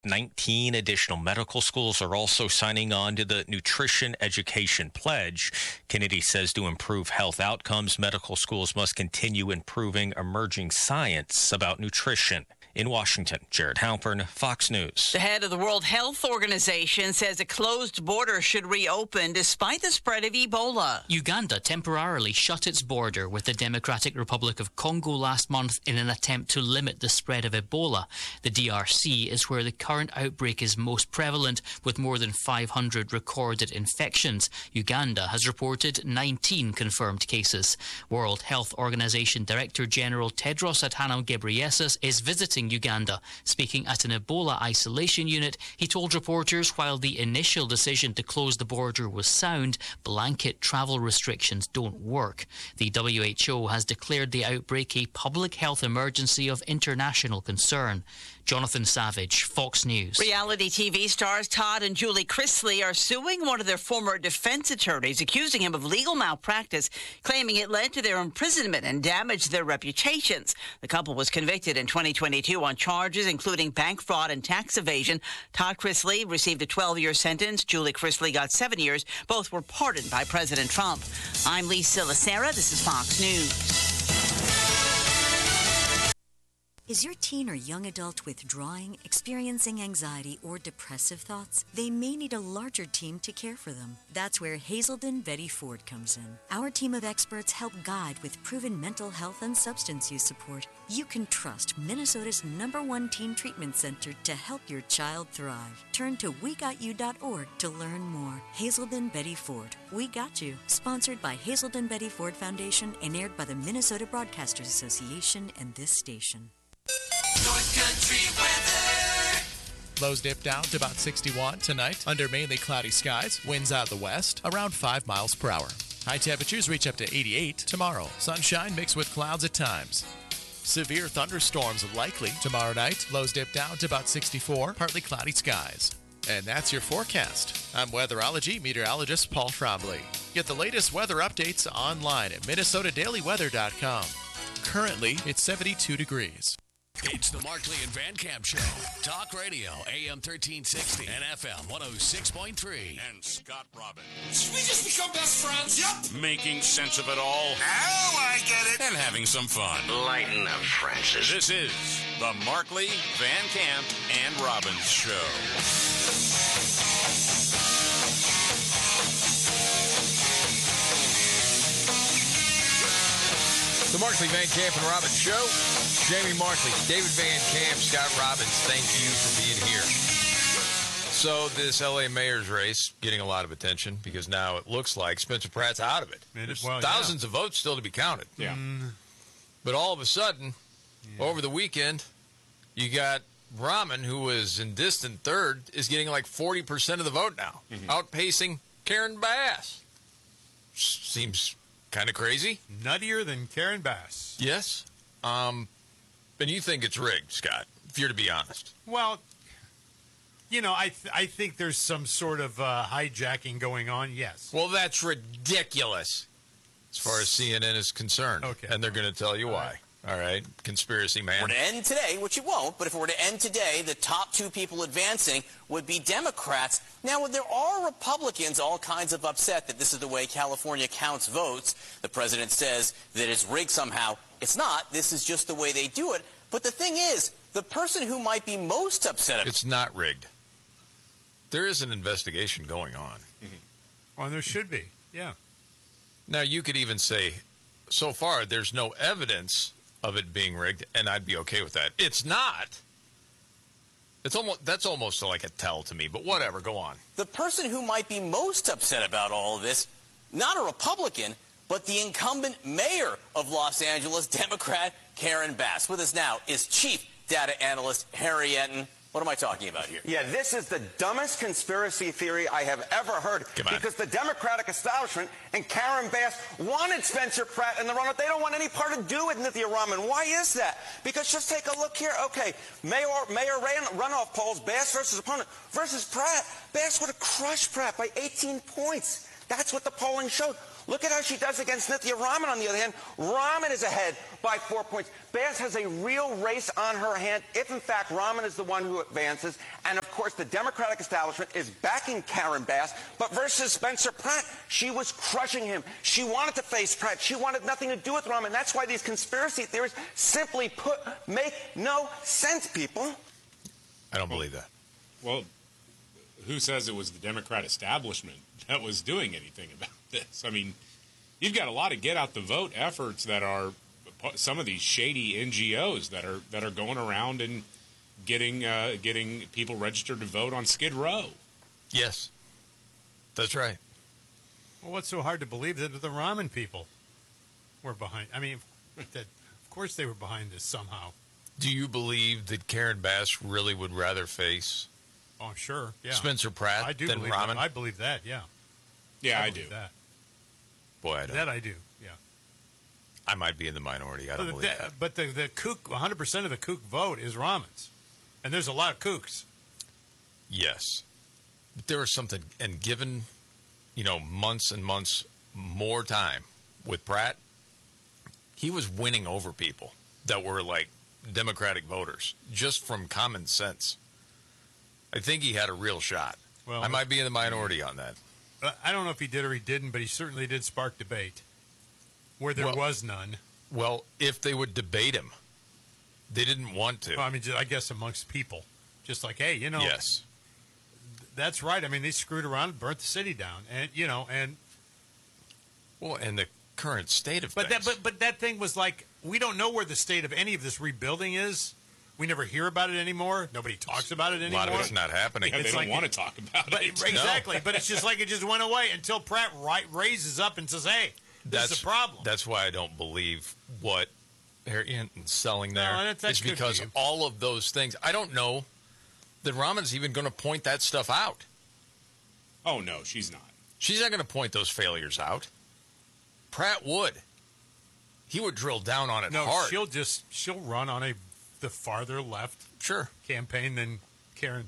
19 additional medical schools are also signing on to the Nutrition Education Pledge. Kennedy says to improve health outcomes, medical schools must continue improving emerging science about nutrition. In Washington, Jared Halpern, Fox News. The head of the World Health Organization says a closed border should reopen despite the spread of Ebola. Uganda temporarily shut its border with the Democratic Republic of Congo last month in an attempt to limit the spread of Ebola. The DRC is where the current outbreak is most prevalent, with more than 500 recorded infections. Uganda has reported 19 confirmed cases. World Health Organization Director General Tedros Adhanom Ghebreyesus is visiting Uganda. Speaking at an Ebola isolation unit, he told reporters while the initial decision to close the border was sound, blanket travel restrictions don't work. The WHO has declared the outbreak a public health emergency of international concern. Jonathan Savage, Fox News. Reality TV stars Todd and Julie Chrisley are suing one of their former defense attorneys, accusing him of legal malpractice, claiming it led to their imprisonment and damaged their reputations. The couple was convicted in 2022 on charges including bank fraud and tax evasion. Todd Chrisley received a 12-year sentence. Julie Chrisley got 7 years. Both were pardoned by President Trump. I'm Lisa Lacera. This is Fox News. Is your teen or young adult withdrawing, experiencing anxiety, or depressive thoughts? They may need a larger team to care for them. That's where Hazelden Betty Ford comes in. Our team of experts help guide with proven mental health and substance use support. You can trust Minnesota's #1 teen treatment center to help your child thrive. Turn to WeGotYou.org to learn more. Hazelden Betty Ford. We Got You. Sponsored by Hazelden Betty Ford Foundation and aired by the Minnesota Broadcasters Association and this station. North Country weather. Lows dip down to about 61 tonight under mainly cloudy skies. Winds out of the west around 5 miles per hour. High temperatures reach up to 88 tomorrow. Sunshine mixed with clouds at times. Severe thunderstorms likely tomorrow night. Lows dip down to about 64, partly cloudy skies. And that's your forecast. I'm weatherology meteorologist Paul Trombley. Get the latest weather updates online at MinnesotaDailyWeather.com. Currently, it's 72 degrees. It's the Markley and Van Camp Show. Talk Radio, AM 1360 and FM 106.3. And Scott Robbins. Should we just become best friends? Yep. Making sense of it all. Now I get it. And having some fun. Lighten up, Francis. This is the Markley, Van Camp, and Robbins Show. The Markley, Van Camp, and Robbins Show. Jamie Markley, David Van Camp, Scott Robbins, thank you for being here. So this L.A. mayor's race getting a lot of attention because now it looks like Spencer Pratt's out of it. There's thousands of votes still to be counted. Yeah. But all of a sudden, over the weekend, you got Rahman, who was in distant third, is getting like 40% of the vote now, outpacing Karen Bass. Seems kind of crazy. Nuttier than Karen Bass. Yes. And you think it's rigged, Scott, if you're to be honest. Well, you know, I think there's some sort of hijacking going on, yes. Well, that's ridiculous as far as CNN is concerned. Okay. And they're going to tell you why. All right, conspiracy man. If it were to end today, which it won't, but if it were to end today, the top two people advancing would be Democrats. Now, there are Republicans all kinds of upset that this is the way California counts votes. The president says that it's rigged somehow. It's not. This is just the way they do it. But the thing is, the person who might be most upset... It's not rigged. There is an investigation going on. Well, there should be, yeah. Now, you could even say, so far, there's no evidence of it being rigged, and I'd be okay with that. It's not. That's almost like a tell to me, but whatever, go on. The person who might be most upset about all of this, not a Republican, but the incumbent mayor of Los Angeles, Democrat Karen Bass. With us now is Chief Data Analyst Harry Enton. What am I talking about here? Yeah, this is the dumbest conspiracy theory I have ever heard. Because the Democratic establishment and Karen Bass wanted Spencer Pratt in the runoff. They don't want any part to do with Nithya Raman. Why is that? Because just take a look here. Okay, mayor runoff polls, Bass versus opponent versus Pratt. Bass would have crushed Pratt by 18 points. That's what the polling showed. Look at how she does against Nithya Raman, on the other hand. Raman is ahead by 4 points. Bass has a real race on her hand if, in fact, Raman is the one who advances. And, of course, the Democratic establishment is backing Karen Bass. But versus Spencer Pratt, she was crushing him. She wanted to face Pratt. She wanted nothing to do with Raman. That's why these conspiracy theories simply put make no sense, people. I don't believe that. Well, who says it was the Democrat establishment that was doing anything about this? I mean, you've got a lot of get-out-the-vote efforts that are some of these shady NGOs that are going around and getting people registered to vote on Skid Row. Yes, that's right. Well, what's so hard to believe that the Ramen people were behind? I mean, of course they were behind this somehow. Do you believe that Karen Bass really would rather face Oh, sure. Yeah. Spencer Pratt I do than believe Raman? That. I believe that, yeah. Yeah, I do. That. Boy, I don't. That I do, yeah. I might be in the minority. I don't believe that. But the kook, 100% of the kook vote is Raman's. And there's a lot of kooks. Yes. But there was something, and given, months and months more time with Pratt, he was winning over people that were like Democratic voters just from common sense. I think he had a real shot. Well, I might be in the minority on that. I don't know if he did or he didn't, but he certainly did spark debate where there was none. Well, if they would debate him, they didn't want to. Well, I mean, I guess amongst people. Just like, hey, Yes. That's right. I mean, they screwed around and burnt the city down. And, and... Well, and the current state of things. But that thing was like, we don't know where the state of any of this rebuilding is. We never hear about it anymore. Nobody talks about it anymore. A lot of it's not happening. Yeah, they don't want to talk about it. Exactly. No. But it's just like it just went away until Pratt raises up and says, hey, this is a problem. That's why I don't believe what Harry Hinton's selling there. No, that's because all of those things. I don't know that Raman's even going to point that stuff out. Oh, no, she's not. She's not going to point those failures out. Pratt would. He would drill down on it hard. She'll run on the farther left campaign than Karen.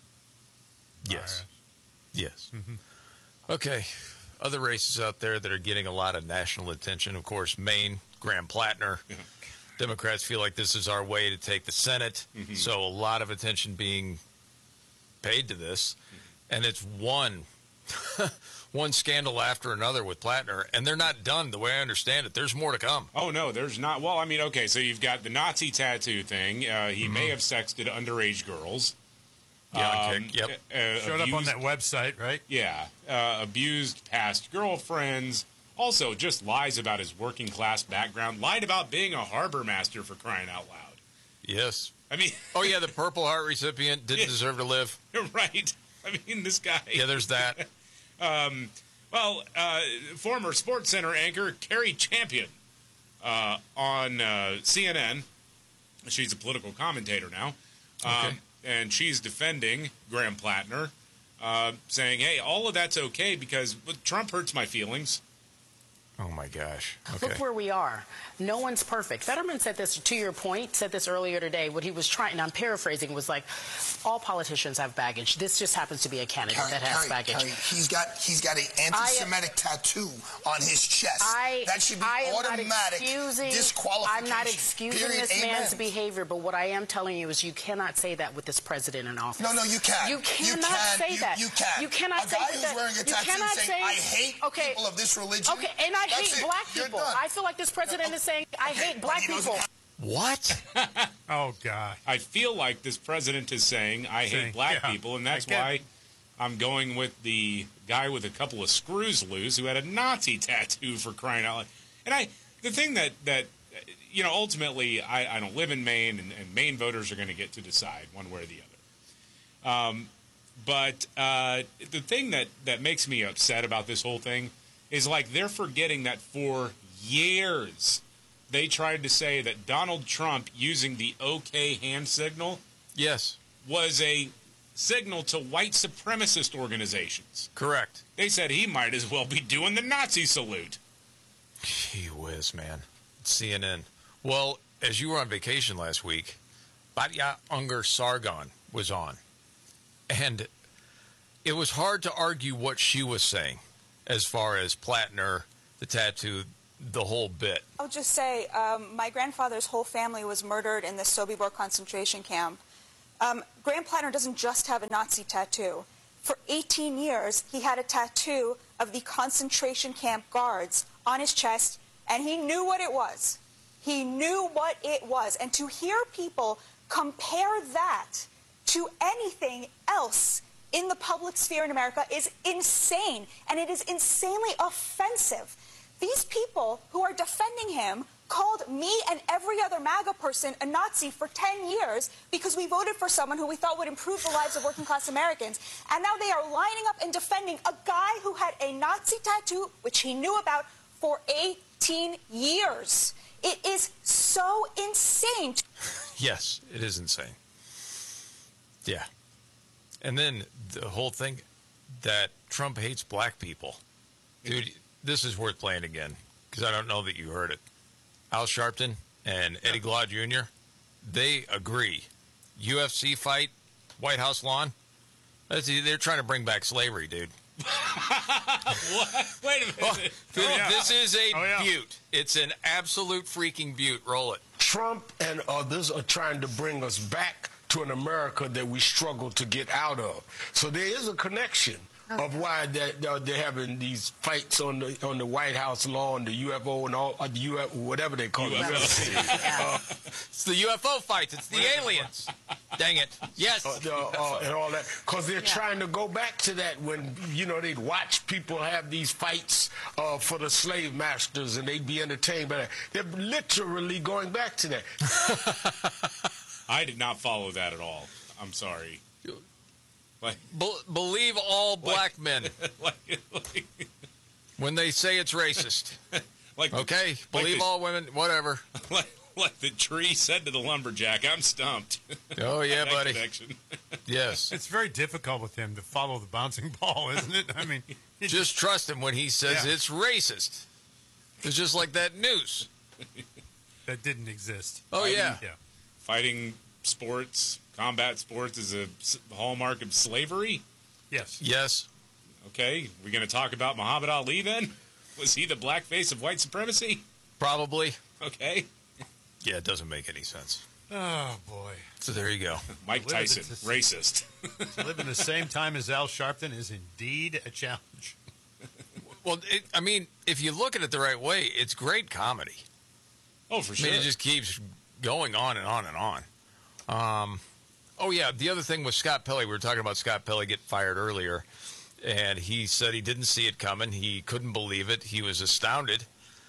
Yes. Yes. Mm-hmm. Okay. Other races out there that are getting a lot of national attention. Of course, Maine, Graham Plattner. Yeah. Democrats feel like this is our way to take the Senate. Mm-hmm. So a lot of attention being paid to this. Mm-hmm. And it's one scandal after another with Plattner, and they're not done the way I understand it. There's more to come. Oh, no, there's not. Well, I mean, okay, so you've got the Nazi tattoo thing. He may have sexted underage girls. Yeah, showed up on that website, right? Yeah. Abused past girlfriends. Also, just lies about his working class background. Lied about being a harbor master, for crying out loud. Yes. I mean... oh, yeah, the Purple Heart recipient didn't deserve to live. Right. I mean, this guy... yeah, there's that. Former SportsCenter anchor Carrie Champion on CNN. She's a political commentator now. And she's defending Graham Plattner, saying, hey, all of that's okay because Trump hurts my feelings. Oh, my gosh. Okay. Look where we are. No one's perfect. Fetterman said this, to your point, said this earlier today. What he was trying, and I'm paraphrasing, was like, all politicians have baggage. This just happens to be a candidate that has baggage. He's got an anti-Semitic tattoo on his chest. That should be automatic disqualification. I'm not excusing this man's behavior, but what I am telling you is you cannot say that with this president in office. No, you can't. You cannot say that. You can. You cannot say that. A guy who's wearing a tattoo saying, I hate people of this religion. Okay, and I hate black people. I feel like this president is saying, I hate black people. What? Oh, God. I feel like this president is saying, I hate black people, and that's why I'm going with the guy with a couple of screws loose who had a Nazi tattoo, for crying out loud. And the thing that ultimately, I don't live in Maine, and Maine voters are going to get to decide one way or the other. But the thing that makes me upset about this whole thing is like they're forgetting that for years they tried to say that Donald Trump using the OK hand signal was a signal to white supremacist organizations. Correct. They said he might as well be doing the Nazi salute. Gee whiz, man. CNN. Well, as you were on vacation last week, Batya Ungar Sargon was on. And it was hard to argue what she was saying as far as Plattner the tattoo, the whole bit. I'll just say, my grandfather's whole family was murdered in the Sobibor concentration camp. Graham Plattner doesn't just have a Nazi tattoo. For 18 years, he had a tattoo of the concentration camp guards on his chest, and he knew what it was. He knew what it was. And to hear people compare that to anything else in the public sphere in America is insane, and it is insanely offensive. These people who are defending him called me and every other MAGA person a Nazi for 10 years because we voted for someone who we thought would improve the lives of working-class Americans. And now they are lining up and defending a guy who had a Nazi tattoo, which he knew about, for 18 years. It is so insane. Yes, it is insane. Yeah. And then the whole thing that Trump hates black people. Dude, this is worth playing again because I don't know that you heard it. Al Sharpton and Eddie Glaude Jr., they agree. UFC fight, White House lawn, they're trying to bring back slavery, dude. What? Wait a minute. This is a beaut. It's an absolute freaking beaut. Roll it. Trump and others are trying to bring us back to an America that we struggle to get out of. So there is a connection of why they're having these fights on the White House lawn, the UFO and all whatever they call it. It's the UFO fights. It's the aliens. Dang it. Yes. And all that. Because they're trying to go back to that when, they'd watch people have these fights for the slave masters and they'd be entertained by that. They're literally going back to that. I did not follow that at all. I'm sorry. Believe all black men when they say it's racist. Believe all women, whatever. Like the tree said to the lumberjack, I'm stumped. Oh, yeah, buddy. Yes. It's very difficult with him to follow the bouncing ball, isn't it? I mean, just trust him when he says it's racist. It's just like that noose. That didn't exist. Oh, yeah. Fighting sports, combat sports is a hallmark of slavery? Yes. Yes. Okay. We're going to talk about Muhammad Ali then? Was he the black face of white supremacy? Probably. Okay. Yeah, it doesn't make any sense. Oh, boy. So there you go. Mike Tyson, racist. To live in the same time as Al Sharpton is indeed a challenge. Well, if you look at it the right way, it's great comedy. Oh, for sure. It just keeps going on and on and on. The other thing was Scott Pelley. We were talking about Scott Pelley getting fired earlier, and he said he didn't see it coming. He couldn't believe it. He was astounded.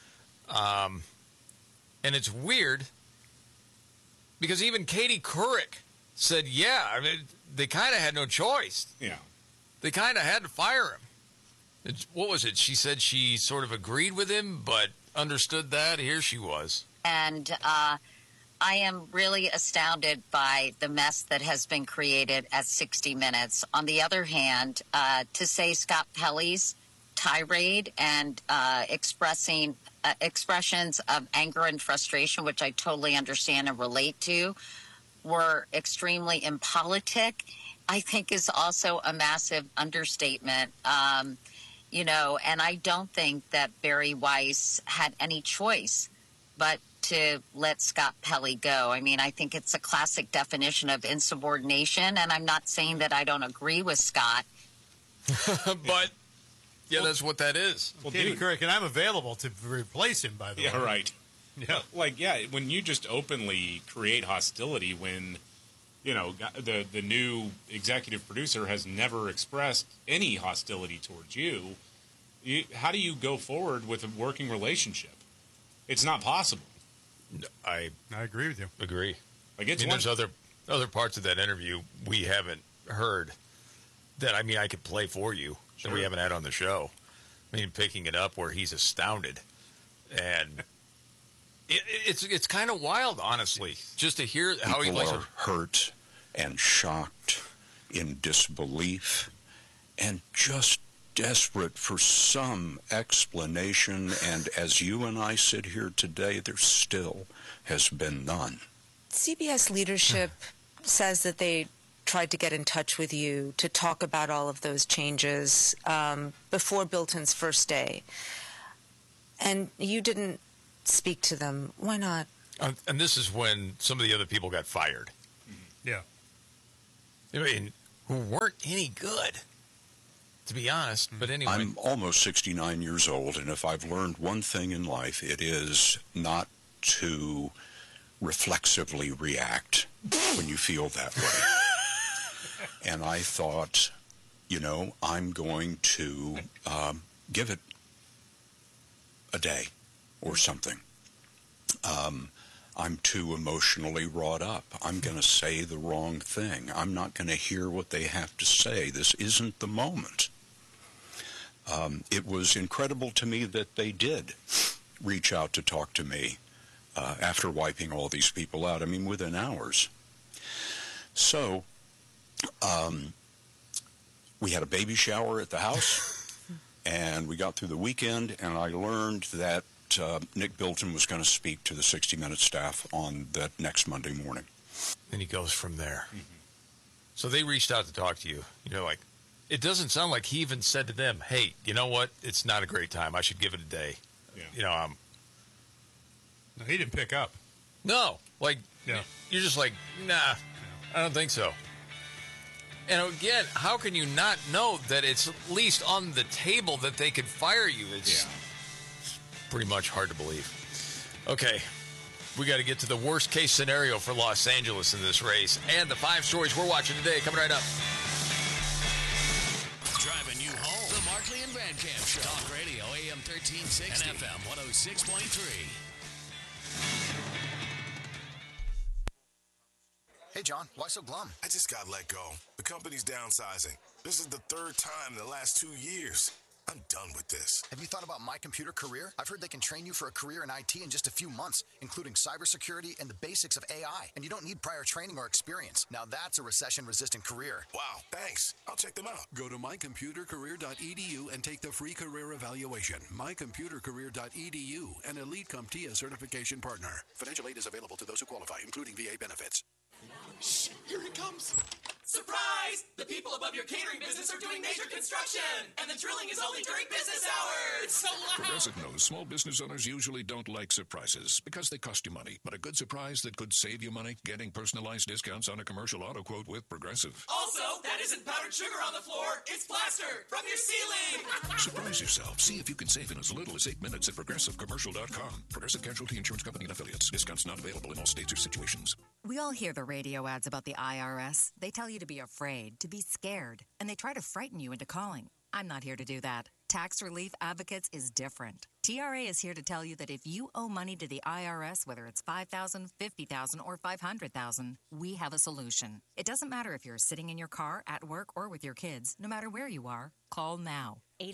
And it's weird because even Katie Couric said, they kind of had no choice. Yeah. They kind of had to fire him. What was it? She said she sort of agreed with him, but understood that. Here she was. And I am really astounded by the mess that has been created at 60 Minutes. On the other hand, to say Scott Pelley's tirade and expressions of anger and frustration, which I totally understand and relate to, were extremely impolitic, I think is also a massive understatement. And I don't think that Barry Weiss had any choice but to let Scott Pelley go. I mean, I think it's a classic definition of insubordination, and I'm not saying that I don't agree with Scott. But, that's what that is. Well, Katie Couric, and I'm available to replace him, by the way. Yeah, right. Yeah. When you just openly create hostility when, the new executive producer has never expressed any hostility towards you, how do you go forward with a working relationship? It's not possible. I agree with you. Agree. There's other parts of that interview we haven't heard that I could play for you that we haven't had on the show. Picking it up where he's astounded, and it's kind of wild, honestly, just to hear how people are hurt and shocked, in disbelief, and just desperate for some explanation, and as you and I sit here today, there still has been none. CBS leadership says that they tried to get in touch with you to talk about all of those changes before Bilton's first day. And you didn't speak to them. Why not? And this is when some of the other people got fired. Yeah. I mean, who weren't any good, to be honest. But anyway. I'm almost 69 years old, and if I've learned one thing in life, it is not to reflexively react when you feel that way. And I thought, I'm going to give it a day or something. I'm too emotionally wrought up. I'm going to say the wrong thing. I'm not going to hear what they have to say. This isn't the moment. It was incredible to me that they did reach out to talk to me after wiping all these people out. I mean, within hours. So, we had a baby shower at the house, and we got through the weekend, and I learned that Nick Bilton was going to speak to the 60 Minutes staff on that next Monday morning. Then he goes from there. Mm-hmm. So they reached out to talk to you. It doesn't sound like he even said to them, hey, you know what? It's not a great time. I should give it a day. Yeah. No, he didn't pick up. No. You're just like, nah, I don't think so. And again, how can you not know that it's at least on the table that they could fire you? It's pretty much hard to believe. Okay, we got to get to the worst case scenario for Los Angeles in this race. And the 5 stories we're watching today coming right up. Driving you home. The Markley and Van Camp Show. Talk Radio, AM 1360 and FM 106.3. Hey, John, why so glum? I just got let go. The company's downsizing. This is the 3rd time in the last 2 years. I'm done with this. Have you thought about My Computer Career? I've heard they can train you for a career in IT in just a few months, including cybersecurity and the basics of AI. And you don't need prior training or experience. Now that's a recession-resistant career. Wow, thanks. I'll check them out. Go to mycomputercareer.edu and take the free career evaluation. mycomputercareer.edu, an Elite CompTIA certification partner. Financial aid is available to those who qualify, including VA benefits. Shh, here he comes. Surprise! The people above your catering business are doing major construction, and the drilling is only during business hours. It's so loud. Progressive knows small business owners usually don't like surprises because they cost you money. But a good surprise that could save you money, getting personalized discounts on a commercial auto quote with Progressive. Also, that isn't powdered sugar on the floor. It's plaster from your ceiling. Surprise yourself. See if you can save in as little as 8 minutes at ProgressiveCommercial.com. Progressive Casualty Insurance Company and Affiliates. Discounts not available in all states or situations. We all hear the radio ads about the IRS. They tell you to be afraid, to be scared, and they try to frighten you into calling. I'm not here to do that. Tax Relief Advocates is different. TRA is here to tell you that if you owe money to the IRS, whether it's $5,000, $50,000, or $500,000, we have a solution. It doesn't matter if you're sitting in your car, at work, or with your kids. No matter where you are, call now.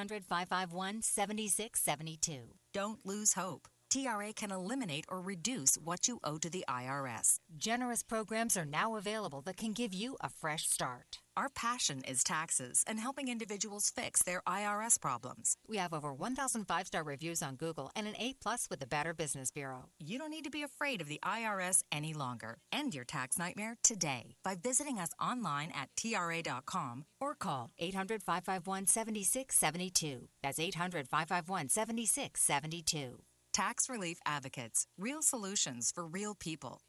800-551-7672. Don't lose hope. TRA can eliminate or reduce what you owe to the IRS. Generous programs are now available that can give you a fresh start. Our passion is taxes and helping individuals fix their IRS problems. We have over 1,000 5-star reviews on Google and an A+ with the Better Business Bureau. You don't need to be afraid of the IRS any longer. End your tax nightmare today by visiting us online at TRA.com or call 800-551-7672. That's 800-551-7672. Tax Relief Advocates. Real solutions for real people.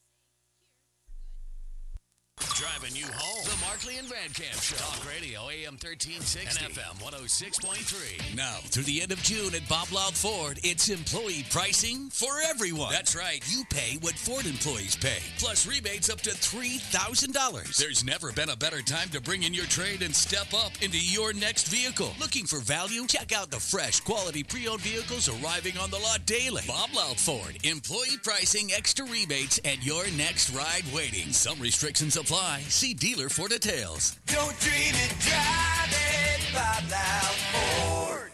Driving you home. The Markley and Van Camp Show. Talk Radio, AM 1360 and FM 106.3. Now, through the end of June at Bob Loud Ford, it's employee pricing for everyone. That's right. You pay what Ford employees pay, plus rebates up to $3,000. There's never been a better time to bring in your trade and step up into your next vehicle. Looking for value? Check out the fresh, quality pre-owned vehicles arriving on the lot daily. Bob Loud Ford. Employee pricing, extra rebates, and your next ride waiting. Some restrictions apply. See dealer for details. Don't dream it, drive it, Bob Loud Ford.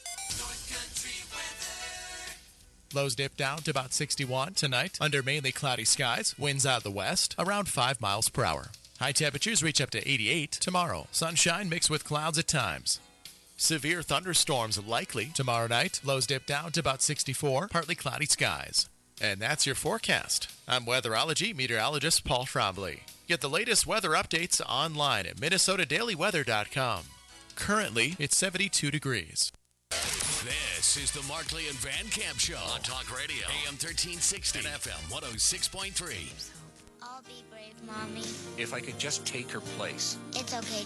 Lows dip down to about 61 tonight under mainly cloudy skies. Winds out of the west around 5 miles per hour. High temperatures reach up to 88 tomorrow. Sunshine mixed with clouds at times. Severe thunderstorms likely tomorrow night. Lows dip down to about 64. Partly cloudy skies. And that's your forecast. I'm weatherology meteorologist Paul Trombley. Get the latest weather updates online at MinnesotaDailyWeather.com. Currently, it's 72 degrees. This is the Markley and Van Camp Show on Talk Radio, AM 1360 and FM 106.3. I'll be brave, Mommy. If I could just take her place. It's okay,